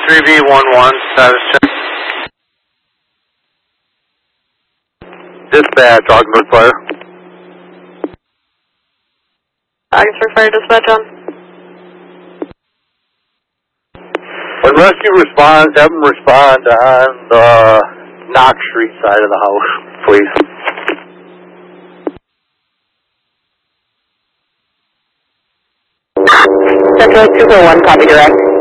3B11, status check. Dispatch, Augsburg Fire. Augsburg Fire dispatch on. When rescue responds, have them respond on the Knox Street side of the house, please. Central 241, copy direct.